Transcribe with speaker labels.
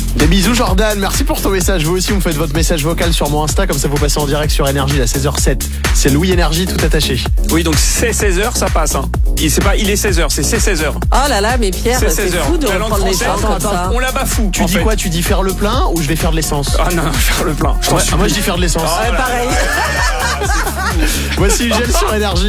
Speaker 1: Des bisous Jordan, merci pour ton message. Vous aussi, vous me faites votre message vocal sur mon Insta, comme ça vous passez en direct sur Énergie à 16h07. C'est Louis Énergie tout attaché.
Speaker 2: Oui, donc c'est 16h, ça passe. Hein. Il est 16h, c'est 16h.
Speaker 3: Oh là là, mais Pierre, c'est
Speaker 2: 16h.
Speaker 3: fou de
Speaker 2: La langue
Speaker 3: reprendre les
Speaker 2: française,
Speaker 3: choses comme ça.
Speaker 2: on la bafoue.
Speaker 1: Tu dis quoi? Tu dis faire le plein ou je vais faire de l'essence?
Speaker 2: Ah non, faire le plein.
Speaker 1: Moi je dis faire de l'essence.
Speaker 3: Pareil.
Speaker 1: Voici Gel sur Énergie.